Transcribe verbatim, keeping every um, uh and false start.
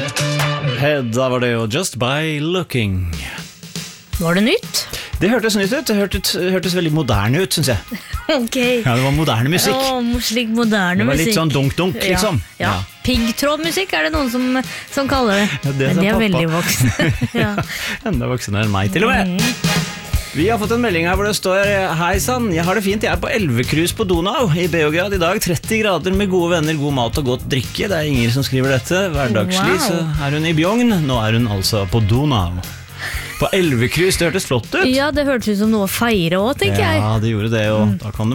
Da var det jo Just By Looking. Var det nytt? Det hørtes nytt ut, det hørtes, hørtes veldig moderne ut, synes jeg. Ok. Ja, det var moderne musikk. Åh, slik moderne musikk. Det var litt sånn dunk-dunk, liksom. Ja, ja. Ja. Piggtrådmusikk er det noen som, som kaller det. Ja, det Men de er pappa. veldig voksne. Ja. Enda voksne enn meg, til og med. Mm. Vi har fått en melding her hvor det står: Hei sann, jeg har det fint, jeg er på elvekrus på Donau i Beograd i dag, tretti grader med gode venner, god mat og godt drikke. Det er Inger som skriver dette. Hverdagslig Wow. så er hun i Bjogn, nå er hun altså på Donau. På elvekrus, det hørtes flott ut. Ja, det hørtes ut som noe å feire også, tenker jeg. Ja, det gjorde det, og da kan du